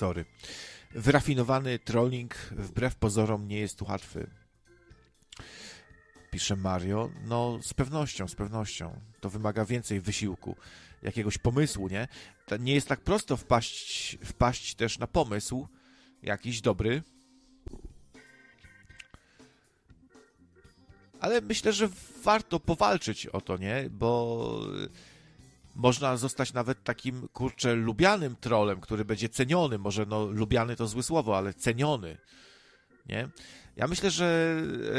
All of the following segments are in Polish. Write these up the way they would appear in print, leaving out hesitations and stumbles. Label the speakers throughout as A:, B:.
A: Sorry. Wyrafinowany trolling wbrew pozorom nie jest łatwy. Pisze Mario. No, z pewnością, z pewnością. To wymaga więcej wysiłku, jakiegoś pomysłu, nie? Nie jest tak prosto wpaść też na pomysł jakiś dobry. Ale myślę, że warto powalczyć o to, nie? Bo można zostać nawet takim, kurczę, lubianym trolem, który będzie ceniony. Może, no, lubiany to złe słowo, ale ceniony, nie? Ja myślę, że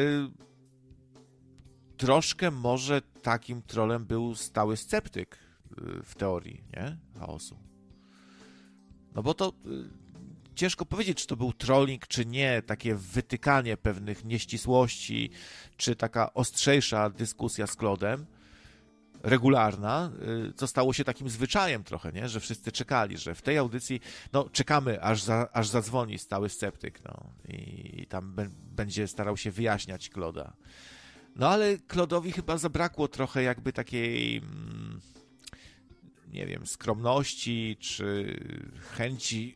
A: troszkę może takim trolem był stały sceptyk w teorii, nie? Chaosu. No bo to ciężko powiedzieć, czy to był trolling, czy nie, takie wytykanie pewnych nieścisłości, czy taka ostrzejsza dyskusja z Claude'em, regularna, co stało się takim zwyczajem trochę, nie? Że wszyscy czekali, że w tej audycji, no, czekamy, aż zadzwoni stały sceptyk, no, i tam będzie starał się wyjaśniać Claude'a. No, ale Claude'owi chyba zabrakło trochę jakby takiej, nie wiem, skromności, czy chęci...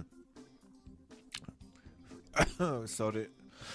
A: Sorry.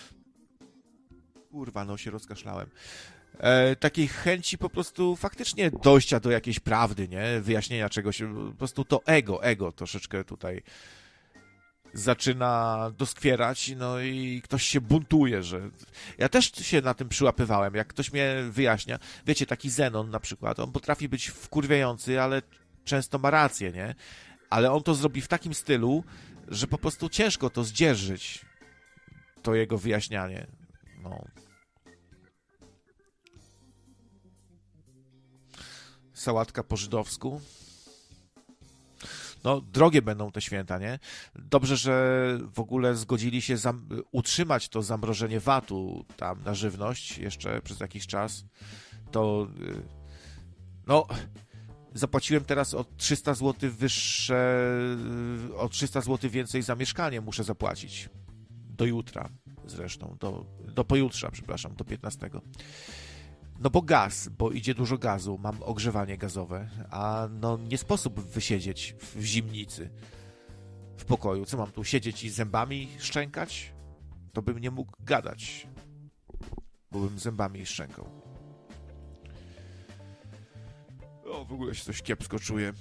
A: Kurwa, no się rozkaszlałem. Takiej chęci po prostu faktycznie dojścia do jakiejś prawdy, nie? Wyjaśnienia czegoś. Po prostu to ego troszeczkę tutaj zaczyna doskwierać, no i ktoś się buntuje, że... Ja też się na tym przyłapywałem, jak ktoś mnie wyjaśnia. Wiecie, taki Zenon na przykład, on potrafi być wkurwiający, ale często ma rację, nie? Ale on to zrobi w takim stylu, że po prostu ciężko to zdzierżyć, to jego wyjaśnianie. No. Sałatka po żydowsku. No, drogie będą te święta, nie? Dobrze, że w ogóle zgodzili się utrzymać to zamrożenie VAT-u tam na żywność jeszcze przez jakiś czas. To, no, zapłaciłem teraz o 300 zł wyższe, o 300 zł więcej za mieszkanie muszę zapłacić. Do jutra zresztą, do pojutrza, przepraszam, do 15. No bo idzie dużo gazu, mam ogrzewanie gazowe, a no nie sposób wysiedzieć w zimnicy, w pokoju. Co mam tu, siedzieć i zębami szczękać? To bym nie mógł gadać, bo bym zębami szczękał. O, w ogóle się coś kiepsko czuję.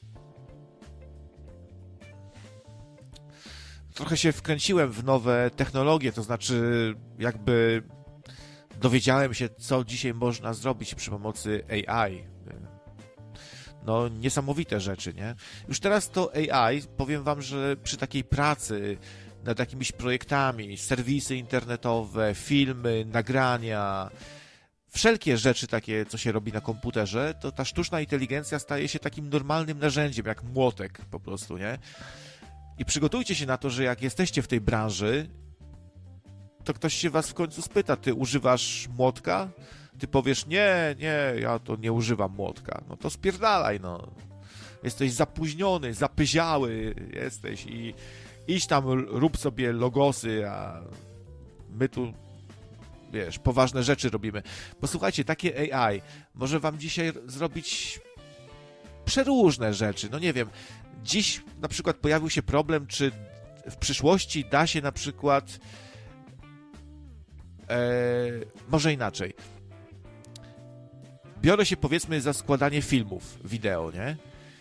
A: Trochę się wkręciłem w nowe technologie, to znaczy jakby dowiedziałem się, co dzisiaj można zrobić przy pomocy AI. No, niesamowite rzeczy, nie? Już teraz to AI, powiem wam, że przy takiej pracy nad jakimiś projektami, serwisy internetowe, filmy, nagrania, wszelkie rzeczy takie, co się robi na komputerze, to ta sztuczna inteligencja staje się takim normalnym narzędziem, jak młotek po prostu, nie? I przygotujcie się na to, że jak jesteście w tej branży, to ktoś się was w końcu spyta, ty używasz młotka? Ty powiesz, nie, ja to nie używam młotka. No to spierdalaj, no. Jesteś zapóźniony, zapyziały jesteś i idź tam, rób sobie logosy, a my tu, wiesz, poważne rzeczy robimy. Posłuchajcie, takie AI może wam dzisiaj zrobić przeróżne rzeczy. No nie wiem, dziś na przykład pojawił się problem, czy w przyszłości da się na przykład może inaczej. Biorę się, powiedzmy, za składanie filmów wideo, nie?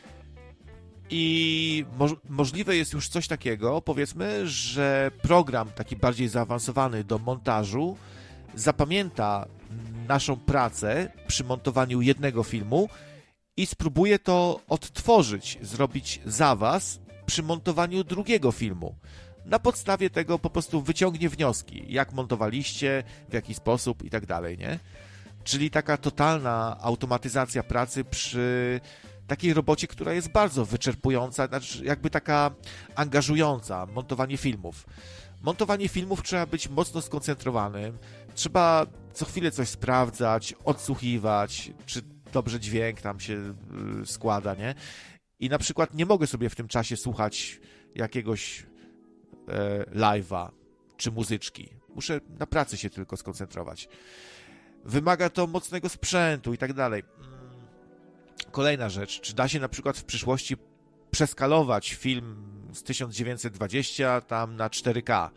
A: I możliwe jest już coś takiego, powiedzmy, że program taki bardziej zaawansowany do montażu zapamięta naszą pracę przy montowaniu jednego filmu i spróbuje to odtworzyć, zrobić za was przy montowaniu drugiego filmu. Na podstawie tego po prostu wyciągnie wnioski, jak montowaliście, w jaki sposób i tak dalej, nie? Czyli taka totalna automatyzacja pracy przy takiej robocie, która jest bardzo wyczerpująca, znaczy jakby taka angażująca, montowanie filmów. Montowanie filmów trzeba być mocno skoncentrowanym, trzeba co chwilę coś sprawdzać, odsłuchiwać, czy dobrze dźwięk tam się składa, nie? I na przykład nie mogę sobie w tym czasie słuchać jakiegoś live'a czy muzyczki. Muszę na pracy się tylko skoncentrować. Wymaga to mocnego sprzętu i tak dalej. Kolejna rzecz, czy da się na przykład w przyszłości przeskalować film z 1920 tam na 4K.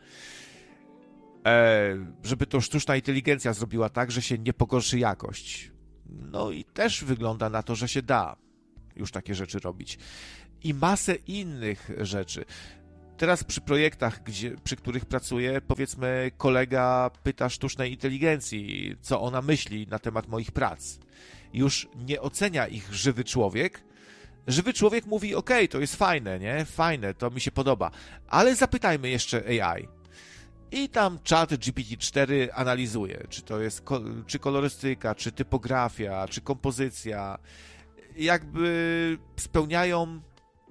A: Żeby to sztuczna inteligencja zrobiła tak, że się nie pogorszy jakość. No i też wygląda na to, że się da już takie rzeczy robić. I masę innych rzeczy. Teraz przy projektach, przy których pracuję, powiedzmy, kolega pyta sztucznej inteligencji, co ona myśli na temat moich prac. Już nie ocenia ich żywy człowiek. Żywy człowiek mówi, ok, to jest fajne, nie? Fajne, to mi się podoba. Ale zapytajmy jeszcze AI. I tam czat GPT-4 analizuje, czy to jest czy kolorystyka, czy typografia, czy kompozycja. Jakby spełniają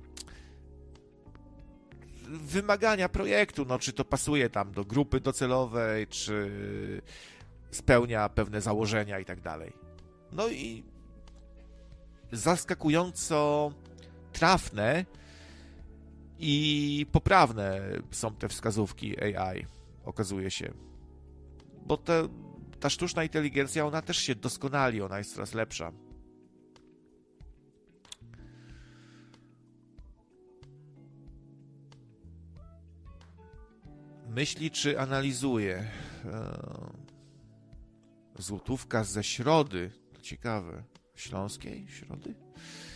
A: wymagania projektu, no czy to pasuje tam do grupy docelowej, czy spełnia pewne założenia i tak dalej. No i zaskakująco trafne i poprawne są te wskazówki AI, okazuje się. Bo ta sztuczna inteligencja, ona też się doskonali, ona jest coraz lepsza. Myśli, czy analizuje? Złotówka ze Środy. To ciekawe. Śląskiej? Środy?